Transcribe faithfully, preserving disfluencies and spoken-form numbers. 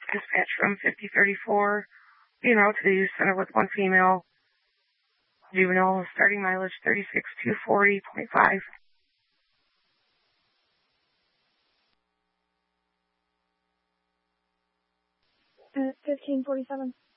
Dispatch from fifty thirty-four, being out to the youth center with one female juvenile, starting mileage thirty-six two forty point five. At fifteen forty-seven.